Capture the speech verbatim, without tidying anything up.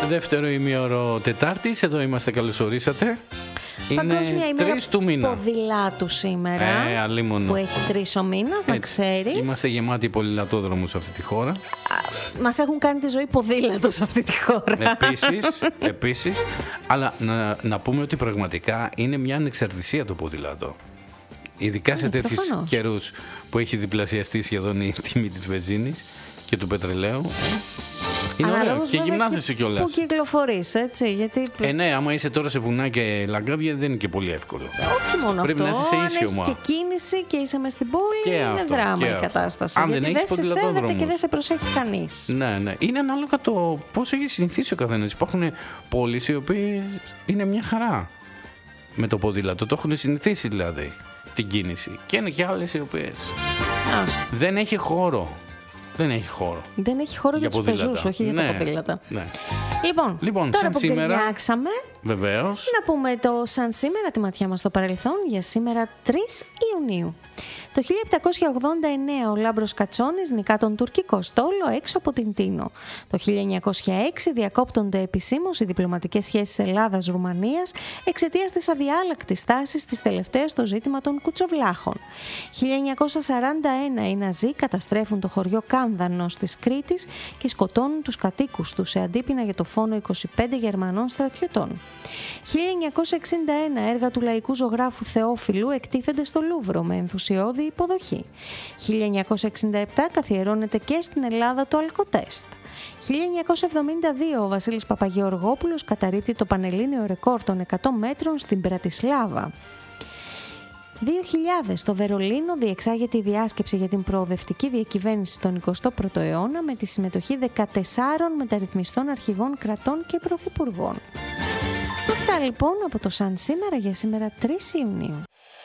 Δεύτερο ημίωρο Τετάρτης, εδώ είμαστε, καλώς ορίσατε. Παγκόσμια Είναι τρεις του μήνα. Ποδηλάτου σήμερα, ε, αλίμονο. που έχει τρεις ο μήνας, να ξέρεις. Είμαστε γεμάτοι ποδηλατόδρομους σε αυτή τη χώρα. Μας έχουν κάνει τη ζωή ποδήλατο σε αυτή τη χώρα. Επίσης, επίσης αλλά να, να πούμε ότι πραγματικά είναι μια ανεξαρτησία το ποδήλατο. Ειδικά σε ε, τέτοιους προφανώς. καιρούς που έχει διπλασιαστεί σχεδόν η τιμή της βενζίνης και του πετρελαίου. Είναι ωραίο και γυμνάζεσαι κιόλας. Πού κυκλοφορείς, έτσι, γιατί... Ε, ναι, άμα είσαι τώρα σε βουνά και λαγκάδια δεν είναι και πολύ εύκολο. Όχι μόνο Πρέπει αυτό, να είσαι αν ίσιωμα. έχει και κίνηση και είσαι μες στην πόλη, Και είναι αυτό, δράμα και η αυτό. κατάσταση. Αν γιατί δεν δεν έχεις σε σέβεται ποδηλατόδρομους. και δεν σε προσέχει κανείς. Ναι, ναι. Είναι ανάλογα το πώς έχει συνηθίσει ο καθένας. Υπάρχουν πόλεις οι οποίες είναι μια χαρά με το ποδήλατο. Το έχουν συνηθίσει δηλαδή την κίνηση. Και είναι και άλλες οι οποίες Άστο. δεν έχει χώρο. Δεν έχει χώρο. Δεν έχει χώρο για, Για τους ποδήλατα. πεζούς, όχι Ναι, για τα ποδήλατα. ναι. Λοιπόν, Λοιπόν, τώρα σαν που σήμερα- γκρινιάξαμε, Βεβαίως. να πούμε το σαν σήμερα, τη ματιά μας στο παρελθόν, για σήμερα τρεις Ιουνίου. Το χίλια επτακόσια ογδόντα εννέα ο Λάμπρος Κατσόνης νικά τον τουρκικό στόλο έξω από την Τίνο. Το χίλια εννιακόσια έξι διακόπτονται επισήμως οι διπλωματικές σχέσεις Ελλάδας-Ρουμανίας εξαιτίας της αδιάλακτης τάσης της τελευταίας στο ζήτημα των κουτσοβλάχων. χίλια εννιακόσια σαράντα ένα οι Ναζί καταστρέφουν το χωριό Κάνδανος της Κρήτης και σκοτώνουν τους κατοίκους τους σε αντίπεινα για το φόνο είκοσι πέντε Γερμανών στρατιωτών. χίλια εννιακόσια εξήντα ένα έργα του λαϊκού ζωγράφου Θεόφιλου εκτίθενται στο Λούβρο με ενθουσιώδη υποδοχή. χίλια εννιακόσια εξήντα επτά καθιερώνεται και στην Ελλάδα το Αλκοτέστ. χίλια εννιακόσια εβδομήντα δύο ο Βασίλης Παπαγεωργόπουλος καταρρίπτει το πανελλήνιο ρεκόρ των εκατό μέτρων στην Πρατισλάβα. δύο χιλιάδες στο Βερολίνο διεξάγεται η διάσκεψη για την προοδευτική διακυβέρνηση στον εικοστό πρώτο αιώνα με τη συμμετοχή δεκατεσσάρων μεταρρυθμιστών αρχηγών κρατών και πρωθυπουργών. Αυτά λοιπόν από το Σαν σήμερα για σήμερα τρεις Ιουνίου.